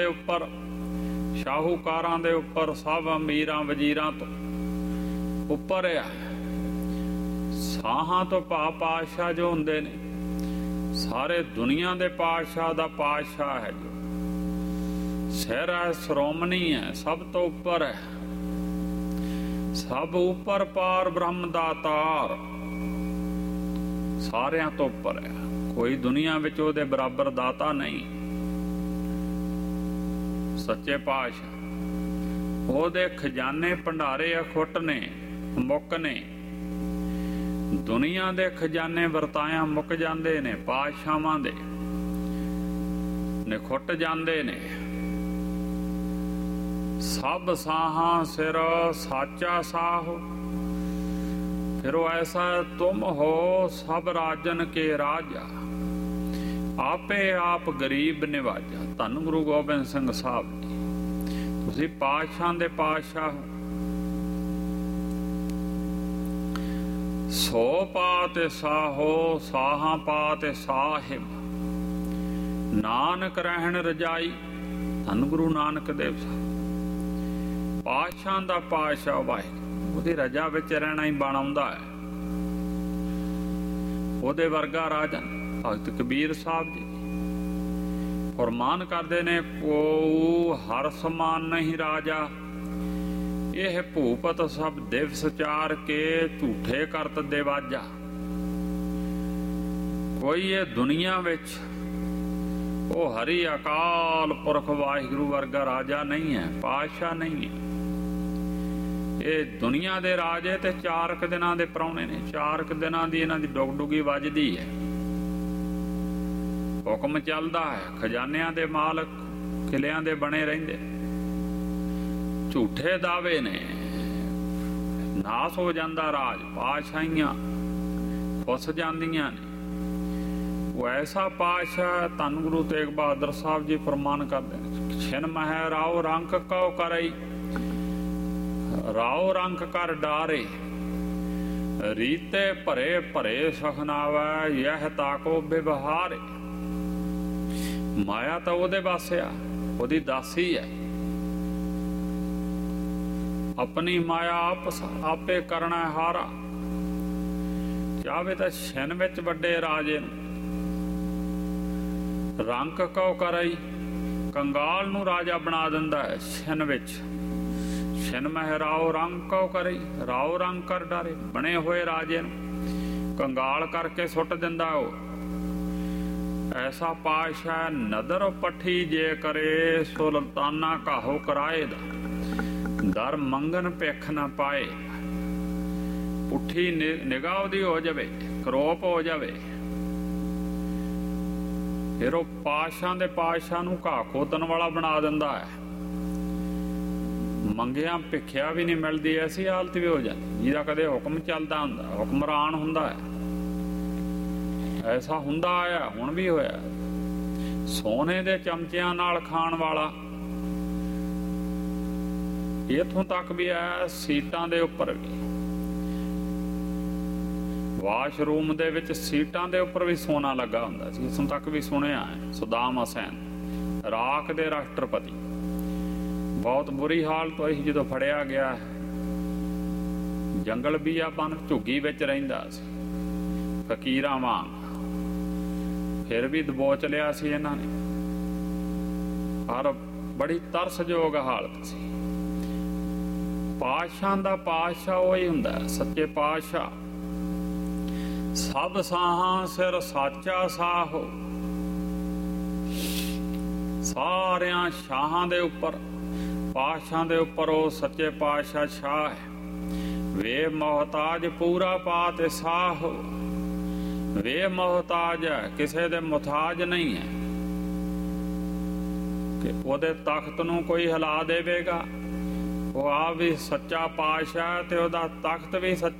ਉੱਪਰ, ਸ਼ਾਹੂਕਾਰਾਂ ਦੇ ਉੱਪਰ, ਸਭ ਅਮੀਰਾਂ ਵਜ਼ੀਰਾਂ ਤੋਂ ਉੱਪਰ ਆ। ਸਾਹਾਂ ਤੋਂ ਭਾਵ ਪਾਤਸ਼ਾਹ ਜੋ ਹੁੰਦੇ ਨੇ, ਸਾਰੇ ਦੁਨੀਆ ਦੇ ਪਾਤਸ਼ਾਹ ਦਾ ਪਾਤਸ਼ਾਹ ਹੈ ਜੋ ਸਿਰ ਹੈ, ਸ਼੍ਰੋਮਣੀ ਹੈ, ਸਭ ਤੋਂ ਉੱਪਰ ਹੈ। ਸਭ ਉੱਪਰ ਪਾਰ ਬ੍ਰਹਮ ਦਾਤਾਰ, ਸਾਰਿਆਂ ਤੋਂ ਉੱਪਰ ਹੈ। ਕੋਈ ਦੁਨੀਆ ਵਿੱਚ ਉਹਦੇ ਬਰਾਬਰ ਦਾਤਾ ਨਹੀਂ। ਸੱਚੇ ਪਾਤਸ਼ਾਹ ਉਹਦੇ ਖਜ਼ਾਨੇ ਭੰਡਾਰੇ ਅਖੁੱਟ ਨੇ, ਮੁੱਕ ਨੇ। ਦੁਨੀਆ ਦੇ ਖਜ਼ਾਨੇ ਵਰਤਾਇਆ ਮੁੱਕ ਜਾਂਦੇ ਨੇ, ਪਾਤਸ਼ਾਹਾਂ ਦੇ ਨਿਖੁੱਟ ਜਾਂਦੇ ਨੇ। ਸਭ ਸਾਹਾਂ ਸਿਰ ਸਾਚਾ ਸਾਹੋ, ਫਿਰ ਉਹ ਐਸਾ ਤੁਮ ਹੋ ਸਭ ਰਾਜਨ ਕੇ ਰਾਜਾ, ਆਪੇ ਆਪ ਗਰੀਬ ਨਿਵਾਜਾ। ਧੰਨ ਗੁਰੂ ਗੋਬਿੰਦ ਸਿੰਘ ਸਾਹਿਬ ਜੀ, ਤੁਸੀਂ ਪਾਤਸ਼ਾਹਾਂ ਦੇ ਪਾਤਸ਼ਾਹ। ਸੋ ਪਾਤਿ ਸਾਹੋ ਸਾਹਾਂ ਪਾਤਿ ਸਾਹਿਬ, ਨਾਨਕ ਰਹਿਣ ਰਜਾਈ। ਧੰਨ ਗੁਰੂ ਨਾਨਕ ਦੇਵ ਸਾਹਿਬ, ਪਾਤਸ਼ਾਹਾਂ ਦਾ ਪਾਤਸ਼ਾਹ ਵਾਹਿਗੁਰੂ, ਉਹਦੀ ਰਜਾ ਵਿੱਚ ਰਹਿਣਾ ਹੀ ਬਣ ਆਉਂਦਾ ਹੈ। ਉਹਦੇ ਵਰਗਾ ਰਾਜਾ ਭਗਤ ਕਬੀਰ ਸਾਹਿਬ ਜੀ ਫਰਮਾਨ ਕਰਦੇ ਨੇ, ਕੋ ਹਰ ਸਮਾਨ ਨਹੀਂ ਰਾਜਾ, ਇਹ ਭੂਪਤ ਸਭ ਦਿਵਸ ਚਾਰ ਕੇ, ਝੂਠੇ ਕਰਤ ਦੇਵਾਜਾ। ਕੋਈ ਇਹ ਦੁਨੀਆ ਵਿੱਚ ਉਹ ਹਰੀ ਅਕਾਲ ਪੁਰਖ ਵਾਹਿਗੁਰੂ ਵਰਗਾ ਰਾਜਾ ਨਹੀਂ ਹੈ, ਪਾਤਸ਼ਾਹ ਨਹੀਂ ਹੈ। ਇਹ ਦੁਨੀਆ ਦੇ ਰਾਜੇ ਤੇ 4 ਕੁ ਦਿਨਾਂ ਦੇ ਪ੍ਰਾਹੁਣੇ ਨੇ। 4 ਕੁ ਦਿਨਾਂ ਦੀ ਇਹਨਾਂ ਦੀ ਡੁਗਡੁਗੀ ਵੱਜਦੀ ਹੈ, ਹੁਕਮ ਚੱਲਦਾ ਹੈ। ਖਜ਼ਾਨਿਆਂ ਦੇ ਮਾਲਕ, ਕਿਲਿਆਂ ਦੇ ਬਣੇ ਰਹਿੰਦੇ। ਝੂਠੇ ਦਾਅਵੇ ਨੇ, ਨਾਸ ਹੋ ਜਾਂਦਾ ਰਾਜ, ਪਾਤਸ਼ਾਹੀਆਂ ਫੁੱਸ ਜਾਂਦੀਆਂ ਨੇ। ਉਹ ਐਸਾ ਪਾਤਸ਼ਾਹ ਧੰਨ ਗੁਰੂ ਤੇਗ ਬਹਾਦਰ ਸਾਹਿਬ ਜੀ ਫਰਮਾਨ ਕਰਦੇ ਨੇ, ਛਿਨ ਮਹਿ ਰਾਉ ਰੰਕ ਕਉ ਕਰਈ, ਰਾਉ ਰੰਕ ਕਰ ਡਾਰੇ, ਰੀਤੇ ਭਰੇ ਭਰੇ ਸਖਨਾਵੈ, ਯਹ ਤਾਕੋ ਬਿਵਹਾਰੇ। ਮਾਇਆ ਤਾਂ ਉਹਦੇ ਵਾਸੇ ਆ, ਉਹਦੀ ਦਾਸੀ ਹੈ। ਆਪਣੀ ਮਾਇਆ ਆਪੇ ਕਰਨਾ ਹਾਰਾ। ਚਾਹੇ ਤਾਂ ਛਿਨ ਵਿੱਚ ਵੱਡੇ ਰਾਜੇ ਨੂੰ ਰੰਕ ਕਉ ਕਰਈ, ਕੰਗਾਲ ਨੂੰ ਰਾਜਾ ਬਣਾ ਦਿੰਦਾ ਹੈ ਛਿਨ ਵਿੱਚ। ਛਿਨ ਮਹਿ ਰਾਉ ਰੰਗ ਕਉ ਕਰਈ, ਰਾਉ ਰੰਗ ਕਰ ਡਾਰੇ। ਬਣੇ ਹੋਏ ਰਾਜੇ ਨੂੰ ਕੰਗਾਲ ਕਰਕੇ ਸੁੱਟ ਦਿੰਦਾ ਉਹ। ਐਸਾ ਪਾਤਸ਼ਾਹ ਨਦਰ ਪੱਠੀ ਜੇ ਕਰੇ, ਸੁਲਤਾਨਾ ਕਾਹੋ ਕਰਾਏ ਦਾ, ਦਰ ਮੰਗਨ ਭਿੱਖ ਨਾ ਪਾਏ। ਪੁੱਠੀ ਨਿਗਾਹ ਉਹਦੀ ਹੋ ਜਾਵੇ, ਕਰੋਪ ਹੋ ਜਾਵੇ, ਫਿਰ ਉਹ ਪਾਤਸ਼ਾਹ ਦੇ ਪਾਤਸ਼ਾਹ ਨੂੰ ਘਾਹ ਖੋਤਣ ਵਾਲਾ ਬਣਾ ਦਿੰਦਾ ਹੈ। ਮੰਗਿਆ ਭਿੱਖਿਆ ਵੀ ਨਹੀਂ ਮਿਲਦੀ, ਐਸੀ ਹਾਲਤ ਵੀ ਹੋ ਜਾਂਦੀ। ਜਿਹਦਾ ਕਦੇ ਹੁਕਮ ਚੱਲਦਾ ਹੁੰਦਾ, ਹੁਕਮਰਾਨ ਹੁੰਦਾ ਹੈ, ਐਸਾ ਹੁੰਦਾ ਆਇਆ, ਹੁਣ ਵੀ ਹੋਇਆ। ਸੋਨੇ ਦੇ ਚਮਚਿਆਂ ਨਾਲ ਖਾਣ ਵਾਲਾ, ਇੱਥੋਂ ਤੱਕ ਵੀ ਆਇਆ ਸੀਟਾਂ ਦੇ ਉੱਪਰ ਵੀ। ਵਾਸ਼ਰੂਮ ਦੇ ਵਿੱਚ ਸੀਟਾਂ ਦੇ ਉੱਪਰ ਵੀ ਸੋਨਾ ਲੱਗਾ ਹੁੰਦਾ ਸੀ, ਇੱਥੋਂ ਤੱਕ ਵੀ ਸੁਣਿਆ ਹੈ। ਸਦਾਮ ਹੁਸੈਨ ਇਰਾਕ ਦੇ ਰਾਸ਼ਟਰਪਤੀ, ਬਹੁਤ ਬੁਰੀ ਹਾਲਤ ਹੋਈ ਜਦੋਂ ਫੜਿਆ ਗਿਆ। ਜੰਗਲ ਬੀਆਬਾਨ ਝੁੱਗੀ ਵਿੱਚ ਰਹਿੰਦਾ ਸੀ ਫਕੀਰਾਂ ਵਾਂਗ, ਫਿਰ ਵੀ ਦਬੋਚ ਲਿਆ ਸੀ ਇਹਨਾਂ ਨੇ। ਪਰ ਬੜੀ ਤਰਸਯੋਗ ਹਾਲਤ ਸੀ। ਪਾਤਸ਼ਾਹ ਦਾ ਪਾਤਸ਼ਾਹ ਉਹੀ ਹੁੰਦਾ, ਸੱਚੇ ਪਾਤਸ਼ਾਹ। ਸਭ ਸਾਹਾਂ ਸਿਰ ਸਾਚਾ ਸਾਹੋ, ਸਾਰਿਆਂ ਸ਼ਾਹਾਂ ਦੇ ਉੱਪਰ, ਪਾਤਸ਼ਾਹਾਂ ਦੇ ਉੱਪਰ ਉਹ ਸੱਚੇ ਪਾਤਸ਼ਾਹ ਸ਼ਾਹ ਹੈ। ਵੇ ਮੁਹਤਾਜ ਪੂਰਾ ਪਾਤਿ ਸਾਹੋ, ਵੇ ਮੁਹਤਾਜ ਹੈ, ਕਿਸੇ ਦੇ ਮੁਹਤਾਜ ਨਹੀਂ ਹੈ ਕਿ ਉਹਦੇ ਤਖਤ ਨੂੰ ਕੋਈ ਹਿਲਾ ਦੇਵੇਗਾ। ਉਹ ਆਪ ਵੀ ਸੱਚਾ ਪਾਤਸ਼ਾਹ ਤੇ ਉਹਦਾ ਤਖਤ ਵੀ ਸੱਚਾ।